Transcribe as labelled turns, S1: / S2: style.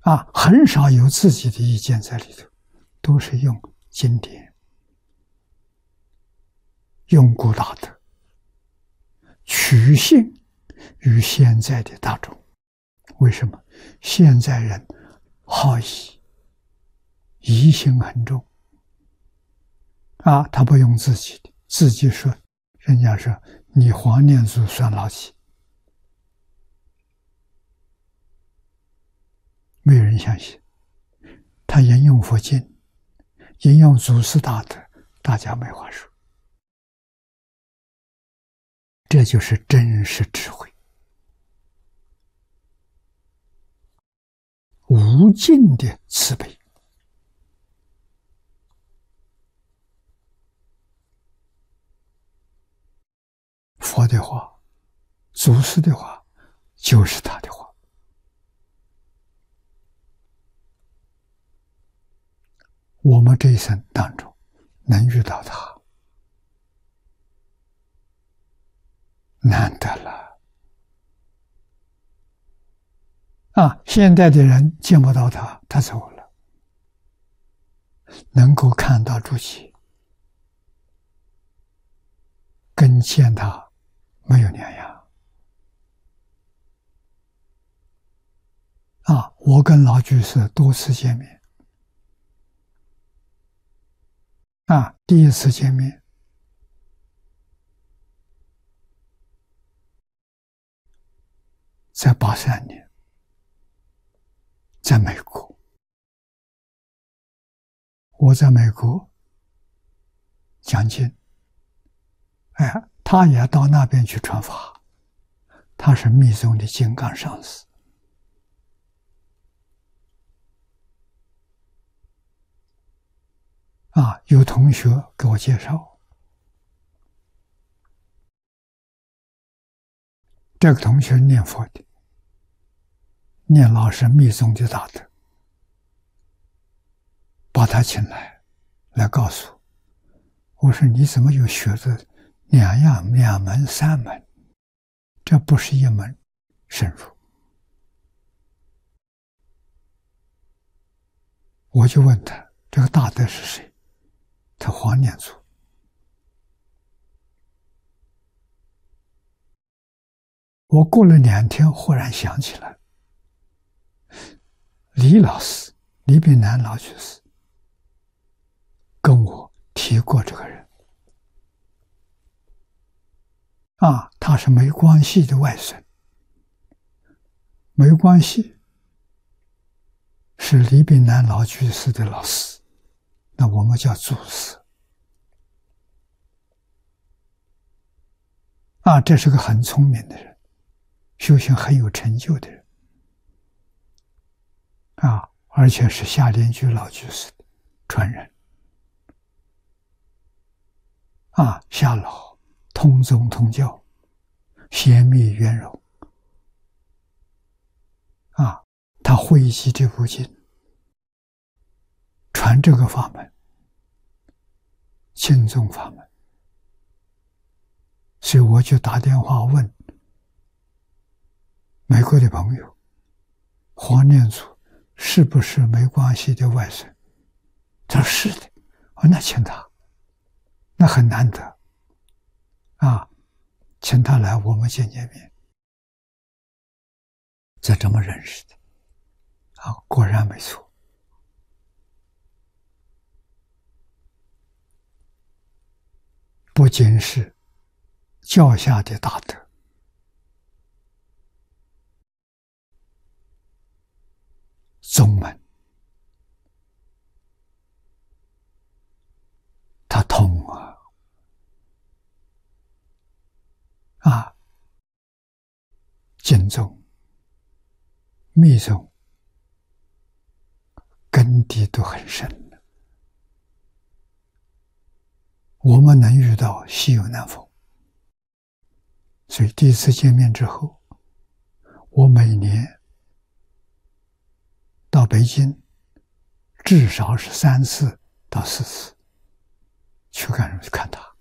S1: 很少有自己的意见在里头，都是用经典、用古大德，取信于现在的大众。为什么？现在人好疑，疑心很重他不用自己的，自己说，人家说你黄念祖算老几？没有人相信。他引用佛经，引用祖师大德，大家没话说。这就是真实智慧，无尽的慈悲。佛的话，祖师的话，就是他的话。我们这一生当中能遇到他，难得了现在的人见不到他，他走了，能够看到注解，跟见他没有两样我跟老居士多次见面第一次见面在83年，在美国。我在美国讲经，他也到那边去传法，他是密宗的金刚上师有同学给我介绍，这个同学念佛的，念老师密宗的大德，把他请来告诉我说你怎么有学的两门三门，这不是一门深入。我就问他这个大德是谁，他黄念祖。我过了2天忽然想起来，李老师李炳南老居士跟我提过这个人他是梅光系的外孙，梅光系是李炳南老居士的老师，那我们叫祖师这是个很聪明的人，修行很有成就的人而且是夏莲居老居士的传人夏老通宗通教，贤密圆融他汇集这部经，传这个法门，净宗法门。所以我就打电话问美国的朋友，黄念祖是不是梅光系的外孙？他说是的。那请他，那很难得请他来我们见面，就这么认识的果然没错。不仅是教下的大德，宗门他通净宗、密宗根底都很深的，我们能遇到稀有难逢。所以第一次见面之后，我每年到北京至少是3次到4次去看他。